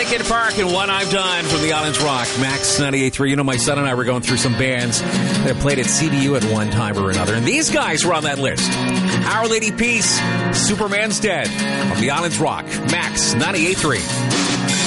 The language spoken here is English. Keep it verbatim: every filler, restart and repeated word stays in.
Linkin Park and One I've Done from the Islands Rock. Max ninety-eight point three. You know, my son and I were going through some bands that played at C B U at one time or another, and these guys were on that list. Our Lady Peace, Superman's Dead from the Islands Rock. Max ninety-eight point three.